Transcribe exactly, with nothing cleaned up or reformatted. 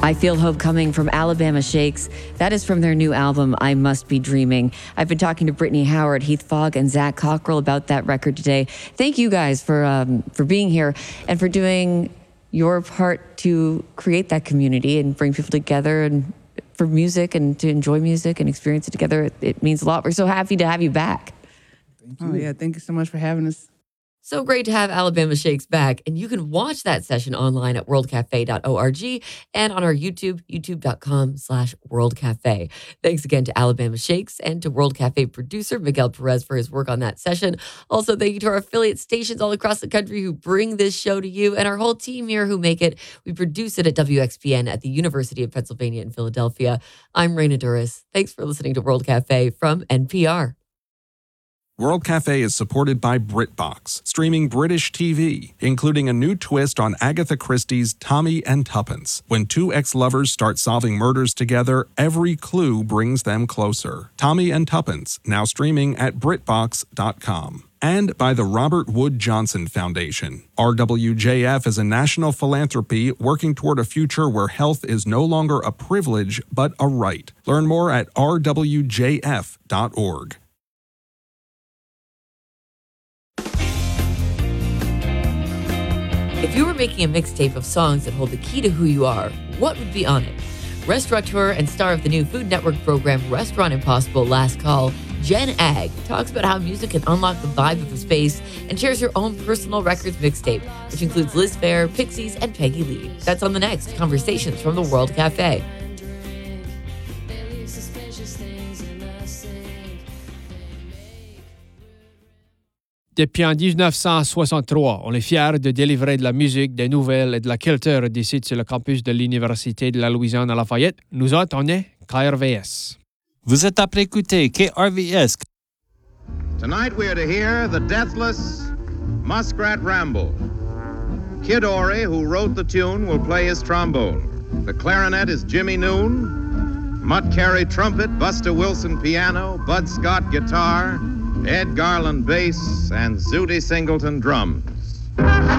I Feel Hope Coming from Alabama Shakes. That is from their new album, I Must Be Dreaming. I've been talking to Brittany Howard, Heath Fogg, and Zach Cockrell about that record today. Thank you guys for um, for being here and for doing your part to create that community and bring people together and for music and to enjoy music and experience it together. It, it means a lot. We're so happy to have you back. Thank you. Oh, yeah. Thank you so much for having us. So great to have Alabama Shakes back. And you can watch that session online at world cafe dot org and on our YouTube, youtube.com slash World Cafe. Thanks again to Alabama Shakes and to World Cafe producer Miguel Perez for his work on that session. Also, thank you to our affiliate stations all across the country who bring this show to you and our whole team here who make it. We produce it at W X P N at the University of Pennsylvania in Philadelphia. I'm Raina Duras. Thanks for listening to World Cafe from N P R. World Cafe is supported by BritBox, streaming British T V, including a new twist on Agatha Christie's Tommy and Tuppence. When two ex-lovers start solving murders together, every clue brings them closer. Tommy and Tuppence, now streaming at Brit Box dot com. And by the Robert Wood Johnson Foundation. R W J F is a national philanthropy working toward a future where health is no longer a privilege, but a right. Learn more at r w j f dot org. If you were making a mixtape of songs that hold the key to who you are, what would be on it? Restaurateur and star of the new Food Network program Restaurant Impossible Last Call, Jen Ag talks about how music can unlock the vibe of a space and shares her own personal records mixtape, which includes Liz Phair, Pixies, and Peggy Lee. That's on the next Conversations from the World Cafe. Depuis en dix-neuf cent soixante-trois, on est fiers de délivrer de la musique, des nouvelles et de la culture d'ici sur le campus de l'Université de la Louisiane à Lafayette. Nous autres, on est K R V S. Vous êtes après écouter K R V S. Tonight we are to hear the deathless Muskrat Ramble. Kid Ory, who wrote the tune, will play his trombone. The clarinet is Jimmy Noon. Mutt Carey trumpet, Buster Wilson piano, Bud Scott guitar, Ed Garland bass, and Zooty Singleton drums.